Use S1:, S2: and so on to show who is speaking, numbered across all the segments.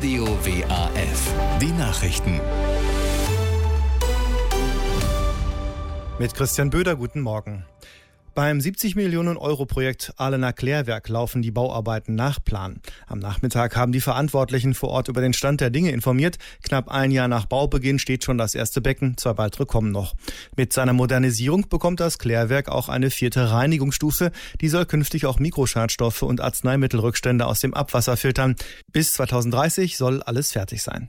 S1: Radio WAF. Die Nachrichten.
S2: Mit Christian Böder, guten Morgen. Beim 70 Millionen Euro Projekt Ahlener Klärwerk laufen die Bauarbeiten nach Plan. Am Nachmittag haben die Verantwortlichen vor Ort über den Stand der Dinge informiert. Knapp ein Jahr nach Baubeginn steht schon das erste Becken, 2 weitere kommen noch. Mit seiner Modernisierung bekommt das Klärwerk auch eine 4. Reinigungsstufe. Die soll künftig auch Mikroschadstoffe und Arzneimittelrückstände aus dem Abwasser filtern. Bis 2030 soll alles fertig sein.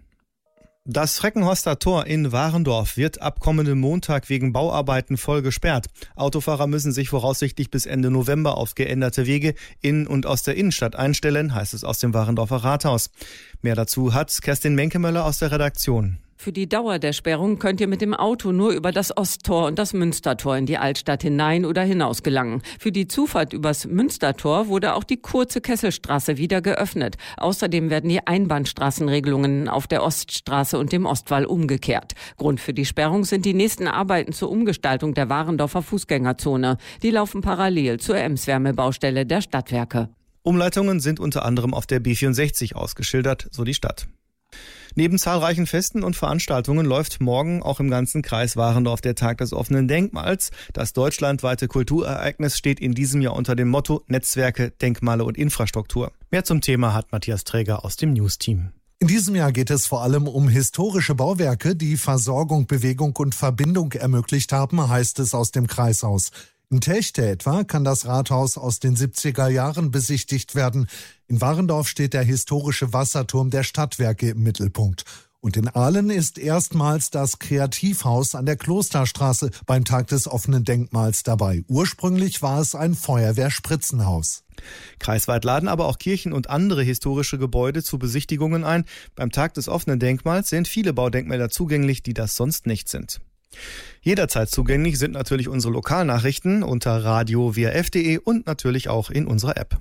S2: Das Freckenhorster Tor in Warendorf wird ab kommendem Montag wegen Bauarbeiten voll gesperrt. Autofahrer müssen sich voraussichtlich bis Ende November auf geänderte Wege in und aus der Innenstadt einstellen, heißt es aus dem Warendorfer Rathaus. Mehr dazu hat Kerstin Menkemöller aus der Redaktion.
S3: Für die Dauer der Sperrung könnt ihr mit dem Auto nur über das Osttor und das Münstertor in die Altstadt hinein oder hinaus gelangen. Für die Zufahrt übers Münstertor wurde auch die kurze Kesselstraße wieder geöffnet. Außerdem werden die Einbahnstraßenregelungen auf der Oststraße und dem Ostwall umgekehrt. Grund für die Sperrung sind die nächsten Arbeiten zur Umgestaltung der Warendorfer Fußgängerzone. Die laufen parallel zur Emswärme-Baustelle der Stadtwerke.
S2: Umleitungen sind unter anderem auf der B64 ausgeschildert, so die Stadt. Neben zahlreichen Festen und Veranstaltungen läuft morgen auch im ganzen Kreis Warendorf der Tag des offenen Denkmals. Das deutschlandweite Kulturereignis steht in diesem Jahr unter dem Motto Netzwerke, Denkmale und Infrastruktur. Mehr zum Thema hat Matthias Träger aus dem News-Team.
S4: In diesem Jahr geht es vor allem um historische Bauwerke, die Versorgung, Bewegung und Verbindung ermöglicht haben, heißt es aus dem Kreishaus. In Techte etwa kann das Rathaus aus den 70er Jahren besichtigt werden. In Warendorf steht der historische Wasserturm der Stadtwerke im Mittelpunkt. Und in Ahlen ist erstmals das Kreativhaus an der Klosterstraße beim Tag des offenen Denkmals dabei. Ursprünglich war es ein Feuerwehrspritzenhaus.
S2: Kreisweit laden aber auch Kirchen und andere historische Gebäude zu Besichtigungen ein. Beim Tag des offenen Denkmals sind viele Baudenkmäler zugänglich, die das sonst nicht sind. Jederzeit zugänglich sind natürlich unsere Lokalnachrichten unter radio-waf.de und natürlich auch in unserer App.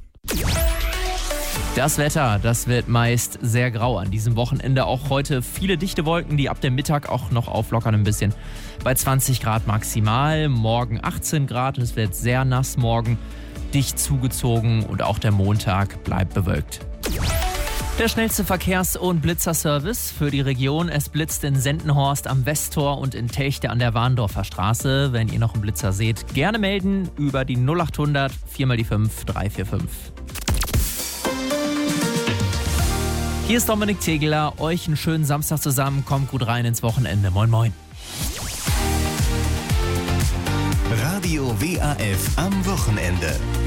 S5: Das Wetter, das wird meist sehr grau an diesem Wochenende. Auch heute viele dichte Wolken, die ab dem Mittag auch noch auflockern ein bisschen. Bei 20 Grad maximal, morgen 18 Grad, es wird sehr nass morgen, dicht zugezogen und auch der Montag bleibt bewölkt. Der schnellste Verkehrs- und Blitzerservice für die Region. Es blitzt in Sendenhorst am Westtor und in Techte an der Warndorfer Straße. Wenn ihr noch einen Blitzer seht, gerne melden über die 0800 4x5 345. Hier ist Dominik Tegeler. Euch einen schönen Samstag zusammen. Kommt gut rein ins Wochenende. Moin, moin.
S1: Radio WAF am Wochenende.